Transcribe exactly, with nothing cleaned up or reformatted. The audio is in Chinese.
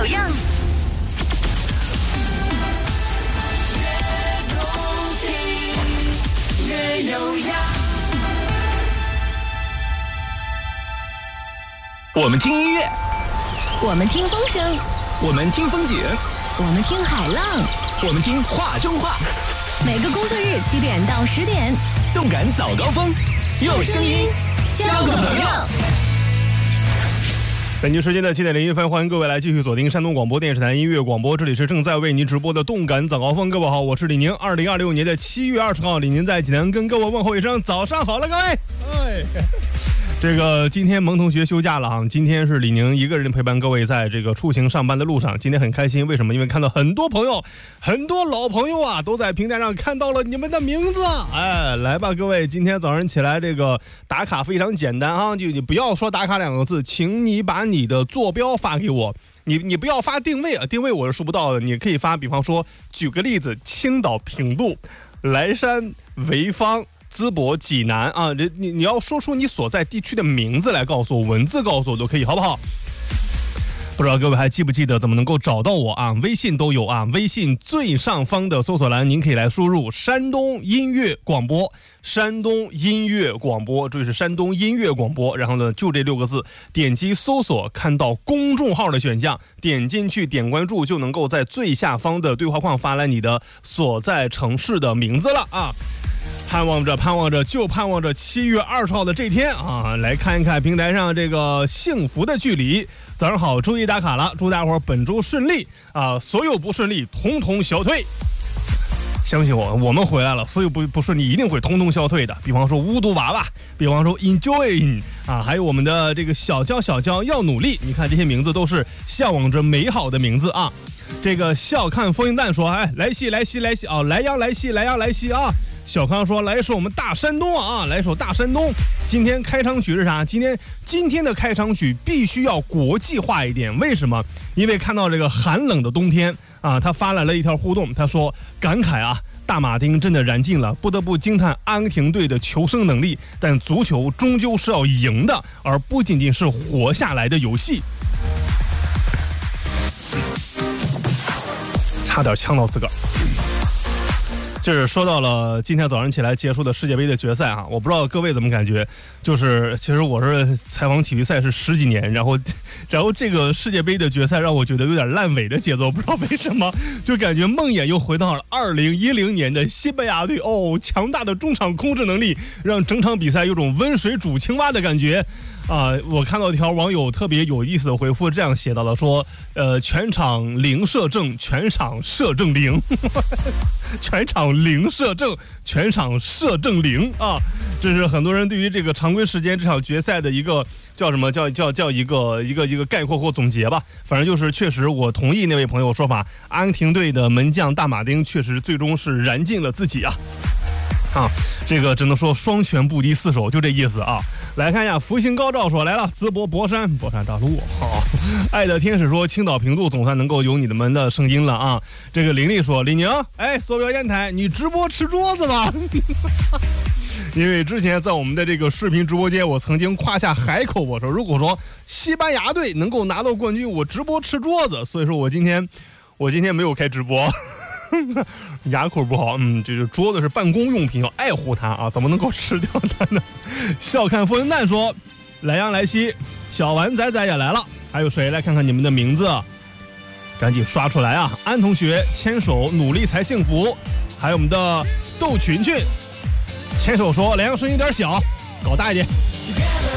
有样，越有样。 我们听音乐， 我们听风声， 我们听风景， 我们听海浪， 我们听话中话。 每个工作日七点到十点， 动感早高峰，用声音交个朋友。 北京时间的七点零一分，欢迎各位来继续锁定山东广播电视台音乐广播，这里是正在为您直播的动感早高峰。各位好，我是李宁。二零二六年的七月二十号，李宁在济南跟各位问候一声早上好了，各位。哎，这个今天蒙同学休假了啊，今天是李宁一个人陪伴各位在这个出行上班的路上，今天很开心，为什么？因为看到很多朋友，很多老朋友啊，都在平台上看到了你们的名字。哎，来吧，各位，今天早上起来这个打卡非常简单啊，就你不要说打卡两个字，请你把你的坐标发给我。你你不要发定位啊，定位我是收不到的，你可以发，比方说，举个例子，青岛平度、莱山、潍坊、淄博、济南啊，你你要说出你所在地区的名字来告诉我，文字告诉我都可以，好不好？不知道各位还记不记得怎么能够找到我啊？微信都有啊，微信最上方的搜索栏，您可以来输入山东音乐广播，山东音乐广播，这是山东音乐广播，然后呢，就这六个字，点击搜索，看到公众号的选项，点进去点关注，就能够在最下方的对话框发来你的所在城市的名字了啊！盼望着，盼望着，就盼望着七月二十号的这天啊，来看一看平台上这个幸福的距离。早上好，周一打卡了，祝大伙儿本周顺利啊！所有不顺利，统统消退。相信我，我们回来了，所有不不顺利一定会统统消退的。比方说巫毒娃娃，比方说 enjoy 啊，还有我们的这个小娇小娇要努力。你看这些名字都是向往着美好的名字啊。这个笑看风云淡说，哎，来西来西来西啊，莱阳来西莱阳来西啊。小康说，来一首我们大山东啊，来一首大山东。今天开场曲是啥？今天今天的开场曲必须要国际化一点。为什么？因为看到这个寒冷的冬天啊，他发来了一条互动，他说感慨啊，大马丁真的燃尽了，不得不惊叹阿根廷队的求生能力，但足球终究是要赢的，而不仅仅是活下来的游戏。差点呛到自个儿。就是说到了今天早上起来结束的世界杯的决赛啊，我不知道各位怎么感觉，就是其实我是采访体育赛是十几年，然后然后这个世界杯的决赛让我觉得有点烂尾的节奏，不知道为什么，就感觉梦魇又回到了二零一零年的西班牙队，哦，强大的中场控制能力让整场比赛有种温水煮青蛙的感觉。啊、呃，我看到一条网友特别有意思的回复，这样写到了说，呃，全场零射正，全场射正零，全场零射正，全场射正零啊！这是很多人对于这个常规时间这场决赛的一个叫什么叫叫叫一个一个一个概括或总结吧。反正就是确实，我同意那位朋友说法，阿根廷队的门将大马丁确实最终是燃尽了自己啊。啊，这个只能说双拳不敌四手，就这意思啊。来看一下福星高照说来了，淄博博山博山大路。好，爱的天使说青岛平度总算能够有你们的声音了啊。这个林丽说李宁，哎，坐标电台你直播吃桌子吧？因为之前在我们的这个视频直播间，我曾经夸下海口，我说如果说西班牙队能够拿到冠军，我直播吃桌子。所以说我今天我今天没有开直播。牙口不好，嗯，这个桌子是办公用品，要爱护它啊，怎么能够吃掉它呢？笑看风云淡说，莱阳莱西，小丸仔仔也来了，还有谁？来看看你们的名字，赶紧刷出来啊！安同学牵手努力才幸福，还有我们的窦群群牵手说莱阳声音有点小，搞大一点。